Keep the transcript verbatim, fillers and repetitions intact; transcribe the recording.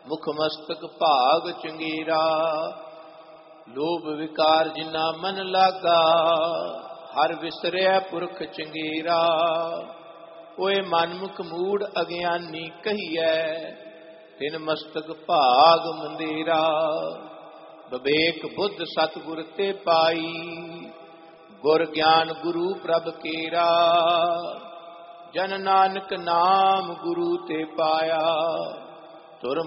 ਮੁਖ ਮਸਤਕ ਭਾਗ ਚੰਗੇਰਾ। ਲੋਭ ਵਿਕਾਰ ਜਿਨਾ ਮਨ ਲਾਗਾ, ਹਰ ਵਿਸਰਿਆ ਪੁਰਖ ਚੰਗੇਰਾ। ਕੋਏ ਮਨਮੁਖ ਮੂੜ ਅਗਿਆਨੀ ਕਹੀਐ, ਤਿਨ ਮਸਤਕ ਭਾਗ ਮੰਦੇਰਾ। ਵਿਵੇਕ ਬੁੱਧ ਸਤਿਗੁਰ ਤੇ ਪਾਈ, ਗੁਰ ਗਿਆਨ ਗੁਰੂ ਪ੍ਰਭ ਕੇਰਾ। ਜਨ ਨਾਨਕ ਨਾਮ ਗੁਰੂ ਤੇ ਪਾਇਆ, ਤੁਰ